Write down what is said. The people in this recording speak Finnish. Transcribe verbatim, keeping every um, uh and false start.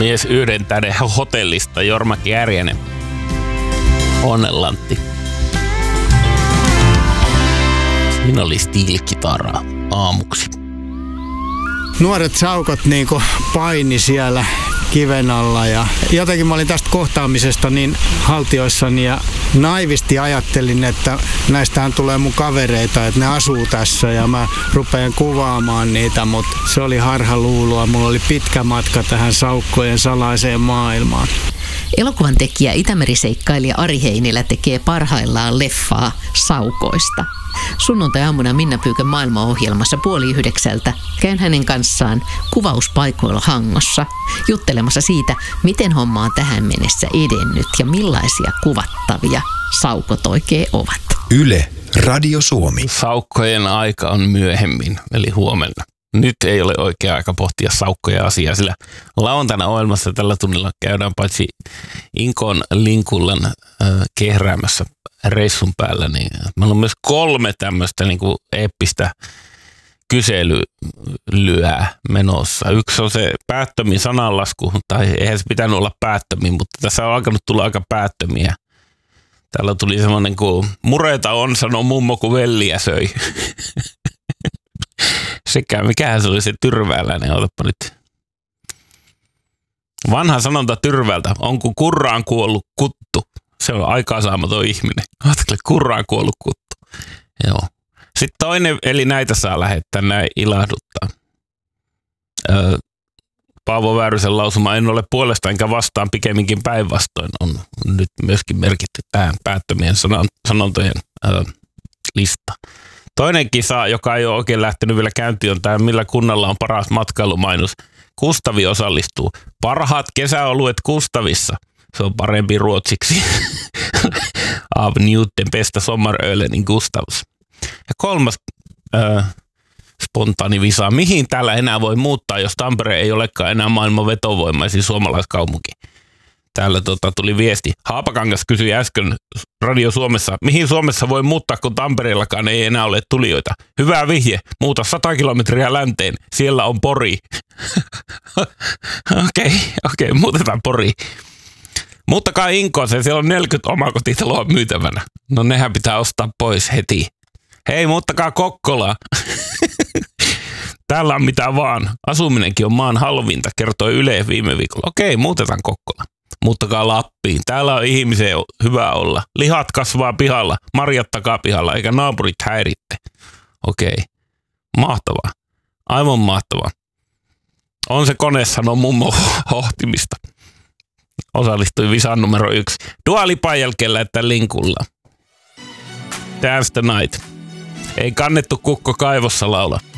mies yhden tähden hotellista, Jorma Kääriäinen. Onnenlantti. Siinä oli steel-kitaraa aamuksi. Nuoret saukot niinku paini siellä kiven alla ja jotenkin mä olin tästä kohtaamisesta niin haltioissani ja naivisti ajattelin, että näistähän tulee mun kavereita, että ne asuu tässä ja mä rupean kuvaamaan niitä, mutta se oli harhaluuloa. Mulla oli pitkä matka tähän saukkojen salaiseen maailmaan. Elokuvan tekijä Itämeri-seikkailija Ari Heinilä tekee parhaillaan leffaa saukoista. Sunnuntai-aamuna Minna Pyykön maailmaohjelmassa puoli yhdeksältä käyn hänen kanssaan kuvauspaikoilla Hangossa juttelemassa siitä, miten homma on tähän mennessä edennyt ja millaisia kuvattavia saukot oikein ovat. Yle, Radio Suomi. Saukkojen aika on myöhemmin, eli huomenna. Nyt ei ole oikea aika pohtia saukkoja asiaa, sillä lauantaina ohjelmassa tällä tunnilla käydään paitsi Inkon Linkullan äh, kehräämässä reissun päällä, niin meillä on myös kolme tämmöistä niin kuin eeppistä kyselylyä menossa. Yksi on se päättömin sananlasku, tai eihän se pitänyt olla päättömin, mutta tässä on alkanut tulla aika päättömiä. Täällä tuli semmoinen kuin mureta on, sanoo mummo, kun velliä söi. Sekä mikähän se oli se tyrvääläinen, otapa nyt. Vanha sanonta Tyrväältä on kun kurraan kuollut kuttu. Se on aikaansaamaton ihminen. Ajattelin, kurraan kuollut kuttu. Joo. Sitten toinen, eli näitä saa lähettää, näin ilahduttaa. Öö, Paavo Väyrysen lausuma, en ole puolesta enkä vastaan, pikemminkin päinvastoin, on nyt myöskin merkitty tähän päättömien sanontojen öö, lista. Toinen kisa, joka ei ole oikein lähtenyt vielä käyntiin, on tämä, millä kunnalla on paras matkailumainos. Kustavi osallistuu. Parhaat kesäoluet Kustavissa. Se on parempi ruotsiksi. Av Newton bästa sommarölen i Gustavs. Ja kolmas äh, spontaani visa. Mihin täällä enää voi muuttaa, jos Tampere ei olekaan enää maailman vetovoimaisin suomalaiskaupunki? Täällä tota, tuli viesti. Haapakangas kysyi äsken Radio Suomessa, mihin Suomessa voi muuttaa, kun Tampereellakaan ei enää ole tulijoita. Hyvä vihje. Muuta sata kilometriä länteen. Siellä on Pori. Okei, okei, okay, okay, muutetaan Pori. Muuttakaa Inkooseen, siellä on neljäkymmentä omakotitaloa myytävänä. No nehän pitää ostaa pois heti. Hei, muuttakaa Kokkolaa. Täällä on mitä vaan. Asuminenkin on maan halvinta, kertoi Yle viime viikolla. Okei, muutetaan Kokkola. Muuttakaa Lappiin. Täällä on ihmisen hyvä olla. Lihat kasvaa pihalla, marjat takapihalla, eikä naapurit häiritte. Okei, mahtavaa. Aivan mahtavaa. On se kone, sanoo mummo hohtimista. Osallistui visaan numero yksi. Dua Lipan jälkeen lähettää Linkulla. Dance the Night. Ei kannettu kukko kaivossa laula.